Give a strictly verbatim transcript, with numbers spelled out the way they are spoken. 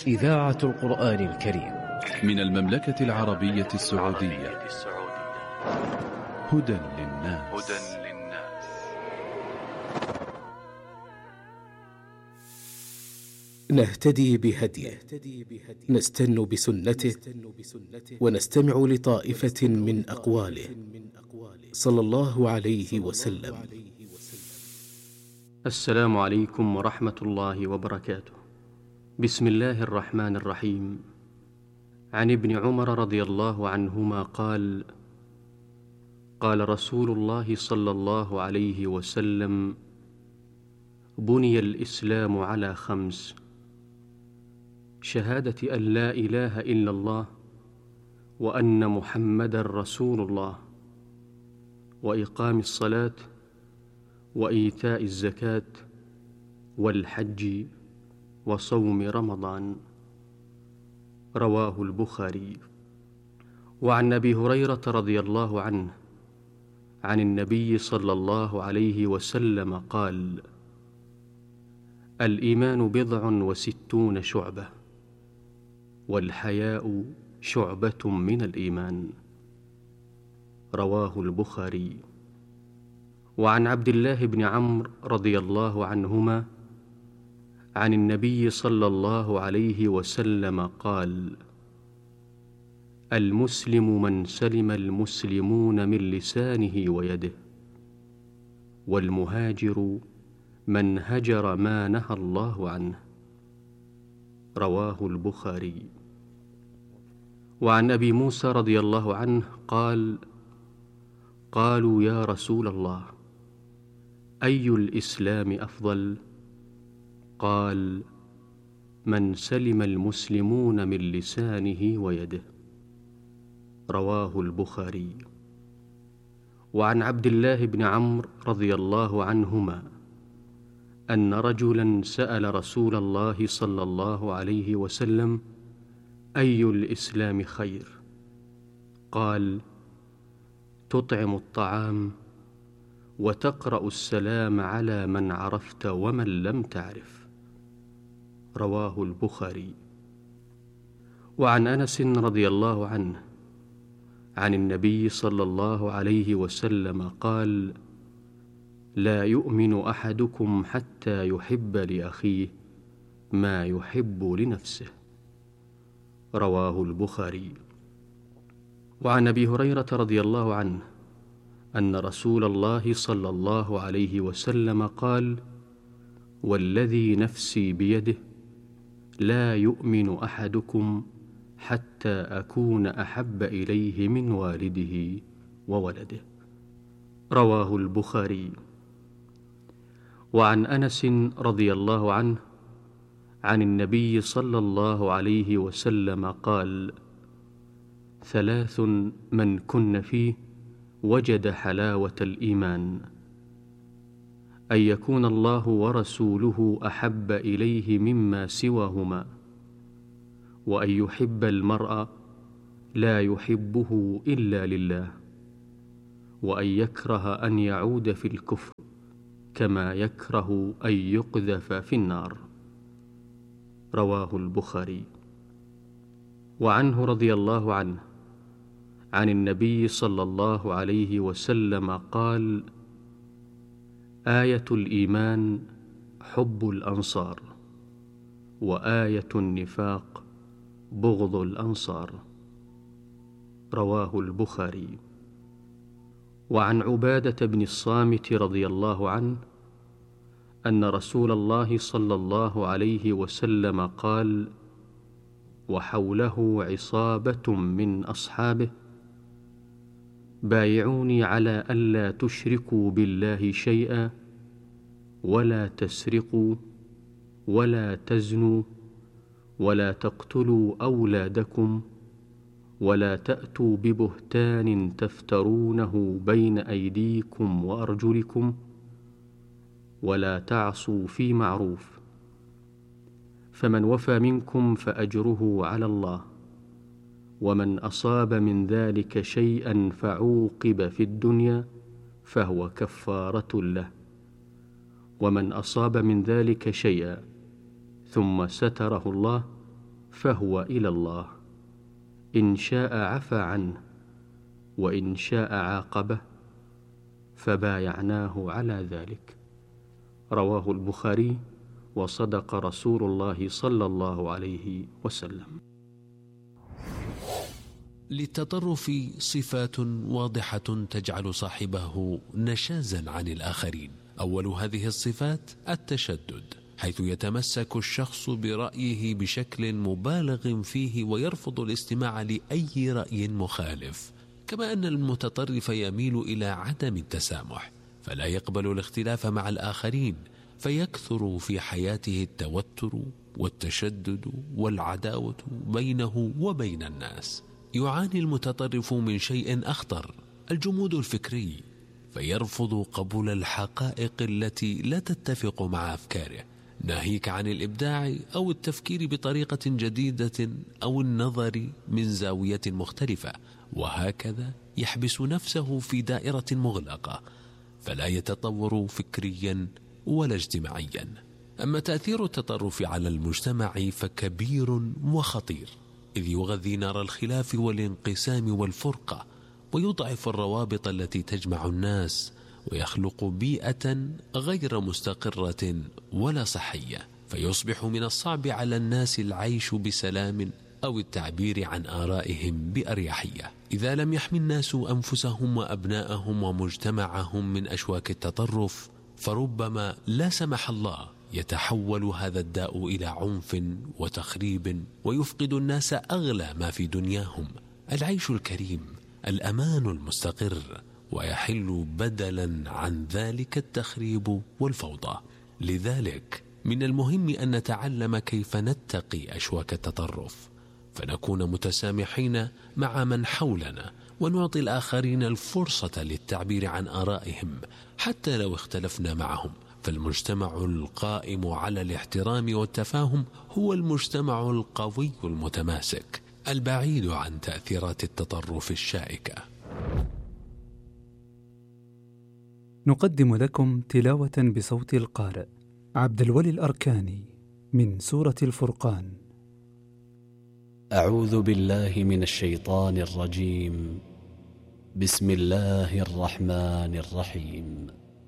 إذاعة القرآن الكريم من المملكة العربية السعودية. هدى للناس. نهتدي بهديه، نستن بسنته، ونستمع لطائفة من أقواله صلى الله عليه وسلم. السلام عليكم ورحمة الله وبركاته. بسم الله الرحمن الرحيم. عن ابن عمر رضي الله عنهما قال: قال رسول الله صلى الله عليه وسلم: بني الإسلام على خمس: شهادة أن لا إله إلا الله وأن محمدا رسول الله، وإقام الصلاة، وإيتاء الزكاة، والحج، وصوم رمضان. رواه البخاري. وعن أبي هريرة رضي الله عنه عن النبي صلى الله عليه وسلم قال: الإيمان بضع وستون شعبة، والحياء شعبة من الإيمان. رواه البخاري. وعن عبد الله بن عمرو رضي الله عنهما عن النبي صلى الله عليه وسلم قال: المسلم من سلم المسلمون من لسانه ويده، والمهاجر من هجر ما نهى الله عنه. رواه البخاري. وعن أبي موسى رضي الله عنه قال: قالوا يا رسول الله، أي الإسلام أفضل؟ قال: من سلم المسلمون من لسانه ويده. رواه البخاري. وعن عبد الله بن عمرو رضي الله عنهما أن رجلا سأل رسول الله صلى الله عليه وسلم: أي الإسلام خير؟ قال: تطعم الطعام، وتقرأ السلام على من عرفت ومن لم تعرف. رواه البخاري. وعن أنس رضي الله عنه عن النبي صلى الله عليه وسلم قال: لا يؤمن أحدكم حتى يحب لأخيه ما يحب لنفسه. رواه البخاري. وعن أبي هريرة رضي الله عنه أن رسول الله صلى الله عليه وسلم قال: والذي نفسي بيده لا يؤمن أحدكم حتى أكون أحب إليه من والده وولده. رواه البخاري. وعن أنس رضي الله عنه عن النبي صلى الله عليه وسلم قال: ثلاث من كن فيه وجد حلاوة الإيمان: أن يكون الله ورسوله أحب إليه مما سواهما، وأن يحب المرء لا يحبه إلا لله، وأن يكره أن يعود في الكفر كما يكره أن يقذف في النار. رواه البخاري. وعنه رضي الله عنه عن النبي صلى الله عليه وسلم قال: آية الإيمان حب الأنصار، وآية النفاق بغض الأنصار. رواه البخاري. وعن عبادة بن الصامت رضي الله عنه أن رسول الله صلى الله عليه وسلم قال: وحوله عصابة من أصحابه: بايعوني على ألا تشركوا بالله شيئا، ولا تسرقوا، ولا تزنوا، ولا تقتلوا أولادكم، ولا تأتوا ببهتان تفترونه بين أيديكم وأرجلكم، ولا تعصوا في معروف، فمن وفى منكم فأجره على الله، ومن أصاب من ذلك شيئا فعوقب في الدنيا فهو كفارة له، ومن أصاب من ذلك شيئا ثم ستره الله فهو إلى الله، إن شاء عفى عنه وإن شاء عاقبه، فبايعناه على ذلك. رواه البخاري، وصدق رسول الله صلى الله عليه وسلم. للتطرف صفات واضحة تجعل صاحبه نشازا عن الآخرين. أول هذه الصفات التشدد، حيث يتمسك الشخص برأيه بشكل مبالغ فيه ويرفض الاستماع لأي رأي مخالف. كما أن المتطرف يميل إلى عدم التسامح، فلا يقبل الاختلاف مع الآخرين، فيكثر في حياته التوتر والتشدد والعداوة بينه وبين الناس. يعاني المتطرف من شيء أخطر، الجمود الفكري، فيرفض قبول الحقائق التي لا تتفق مع أفكاره، ناهيك عن الإبداع أو التفكير بطريقة جديدة أو النظر من زاوية مختلفة، وهكذا يحبس نفسه في دائرة مغلقة، فلا يتطور فكريا ولا اجتماعيا. أما تأثير التطرف على المجتمع فكبير وخطير، إذ يغذي نار الخلاف والانقسام والفرقة، ويضعف الروابط التي تجمع الناس، ويخلق بيئة غير مستقرة ولا صحية، فيصبح من الصعب على الناس العيش بسلام أو التعبير عن آرائهم بأريحية. إذا لم يحمي الناس أنفسهم وأبناءهم ومجتمعهم من أشواك التطرف، فربما لا سمح الله يتحول هذا الداء إلى عنف وتخريب، ويفقد الناس أغلى ما في دنياهم، العيش الكريم، الأمان المستقر، ويحل بدلا عن ذلك التخريب والفوضى. لذلك من المهم أن نتعلم كيف نتقي أشواك التطرف، فنكون متسامحين مع من حولنا، ونعطي الآخرين الفرصة للتعبير عن آرائهم حتى لو اختلفنا معهم. فالمجتمع القائم على الاحترام والتفاهم هو المجتمع القوي المتماسك، البعيد عن تأثيرات التطرف الشائكة. نقدم لكم تلاوة بصوت القارئ عبد الولي الأركاني من سورة الفرقان. أعوذ بالله من الشيطان الرجيم. بسم الله الرحمن الرحيم.